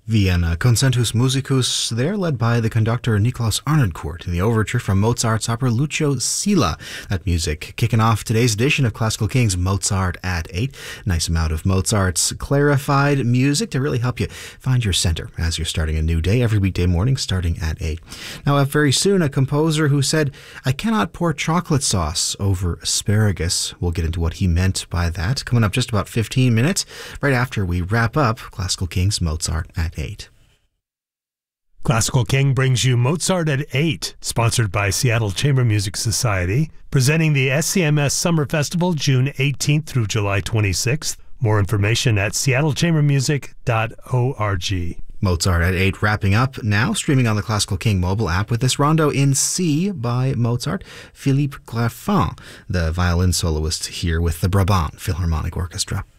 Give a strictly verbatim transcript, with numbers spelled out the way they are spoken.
Vienna Concertus Musicus, they're led by the conductor Niklaus Arnoncourt in the overture from Mozart's opera Lucio Silla. That music kicking off today's edition of Classical Kings Mozart at eight. Nice amount of Mozart's clarified music to really help you find your center as you're starting a new day every weekday morning starting at eight. Now, up very soon, a composer who said, "I cannot pour chocolate sauce over asparagus." We'll get into what he meant by that coming up just about fifteen minutes right after we wrap up Classical Kings Mozart at eight. Classical King brings you Mozart at eight, sponsored by Seattle Chamber Music Society, presenting the S C M S Summer Festival June eighteenth through July twenty-sixth. More information at seattle chamber music dot org. Mozart at eight wrapping up now, streaming on the Classical King mobile app with this rondo in C by Mozart. Philippe Glaffin, the violin soloist here with the Brabant Philharmonic Orchestra.